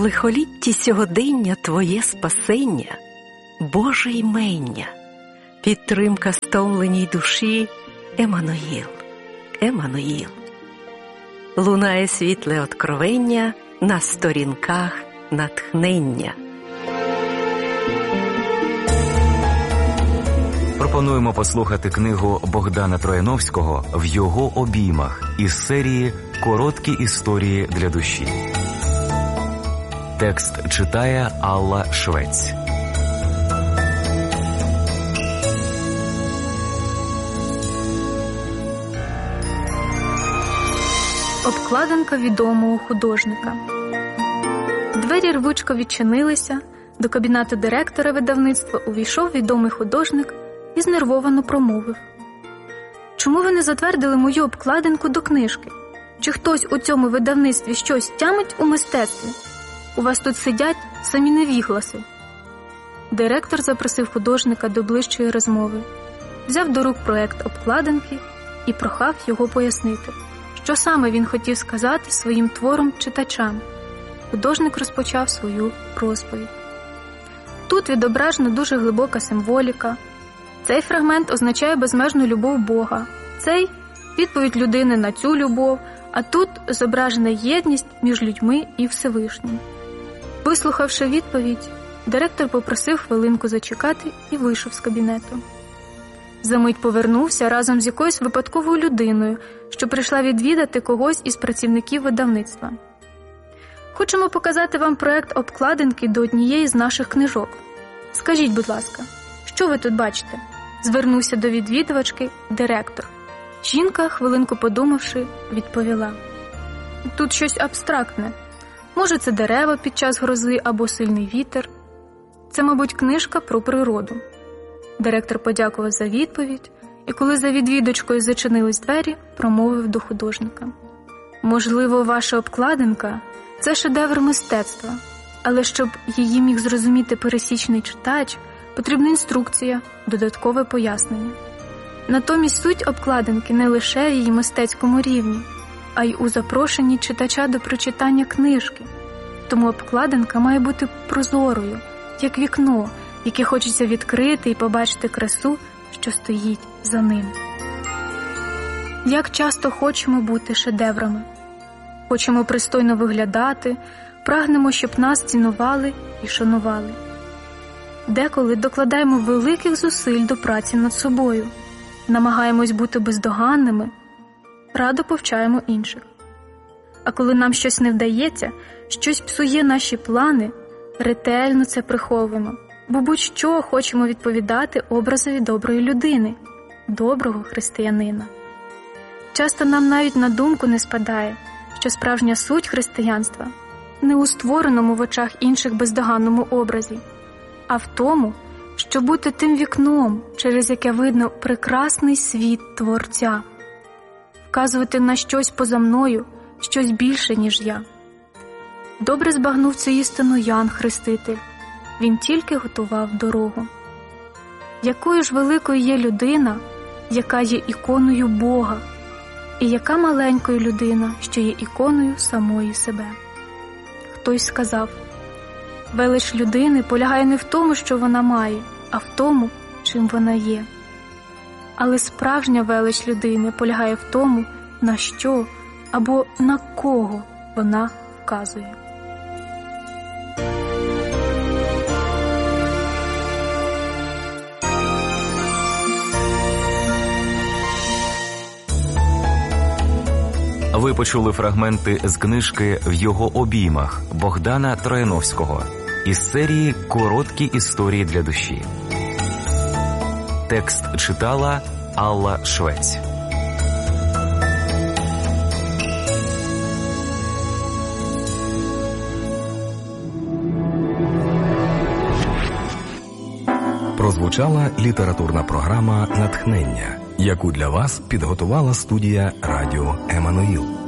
лихолітті сьогодення твоє спасення, Боже ймення, підтримка стомленій душі, Еммануїл, Еммануїл. Лунає світле откровення на сторінках натхнення. Пропонуємо послухати книгу Богдана Трояновського «В його обіймах» із серії «Короткі історії для душі». Текст читає Алла Швець. Обкладинка відомого художника. Двері рвучко відчинилися, до кабінету директора видавництва увійшов відомий художник і знервовано промовив: «Чому ви не затвердили мою обкладинку до книжки? Чи хтось у цьому видавництві щось тямить у мистецтві? У вас тут сидять самі невігласи». Директор запросив художника до ближчої розмови, взяв до рук проект обкладинки і прохав його пояснити, що саме він хотів сказати своїм твором читачам. Художник розпочав свою розповідь. Тут відображена дуже глибока символіка. Цей фрагмент означає безмежну любов Бога. Цей – відповідь людини на цю любов, а тут зображена єдність між людьми і Всевишнім. Вислухавши відповідь, директор попросив хвилинку зачекати і вийшов з кабінету. Замить повернувся разом з якоюсь випадковою людиною, що прийшла відвідати когось із працівників видавництва. «Хочемо показати вам проект обкладинки до однієї з наших книжок. Скажіть, будь ласка, що ви тут бачите?» Звернувся до відвідувачки директор. Жінка, хвилинку подумавши, відповіла: «Тут щось абстрактне. Може, це дерева під час грози або сильний вітер. Це, мабуть, книжка про природу». Директор подякував за відповідь, і коли за відвідувачкою зачинились двері, промовив до художника: «Можливо, ваша обкладинка – це шедевр мистецтва, але щоб її міг зрозуміти пересічний читач, потрібна інструкція, додаткове пояснення. Натомість суть обкладинки не лише в її мистецькому рівні, а й у запрошенні читача до прочитання книжки. Тому обкладинка має бути прозорою, як вікно, яке хочеться відкрити і побачити красу, що стоїть за ним». Як часто хочемо бути шедеврами. Хочемо пристойно виглядати, прагнемо, щоб нас цінували і шанували. Деколи докладаємо великих зусиль до праці над собою, намагаємось бути бездоганними, радо повчаємо інших. А коли нам щось не вдається, щось псує наші плани, ретельно це приховуємо, бо будь-що хочемо відповідати образові доброї людини, доброго християнина. Часто нам навіть на думку не спадає, що справжня суть християнства не у створеному в очах інших бездоганному образі, а в тому, щоб бути тим вікном, через яке видно прекрасний світ Творця, вказувати на щось поза мною, щось більше, ніж я. Добре збагнув цю істину Ян Хреститель. Він тільки готував дорогу. Якою ж великою є людина, яка є іконою Бога, і яка маленькою людина, що є іконою самої себе. Хтось сказав: велич людини полягає не в тому, що вона має, а в тому, чим вона є. Але справжня велич людини полягає в тому, на що або на кого вона вказує. Ви почули фрагменти з книжки «В його обіймах» Богдана Трояновського із серії «Короткі історії для душі». Текст читала Алла Швець. Прозвучала літературна програма «Натхнення», яку для вас підготувала студія радіо «Еммануїл».